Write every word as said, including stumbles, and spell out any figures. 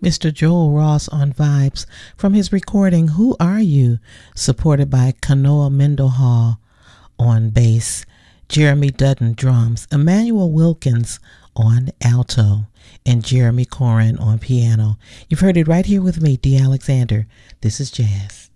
Mister Joel Ross on vibes from his recording Who Are You, supported by Kanoa Mendenhall on bass, Jeremy Dutton drums, Emmanuel Wilkins on alto, and Jeremy Corin on piano. You've heard it right here with me, D. Alexander. This is Jazz.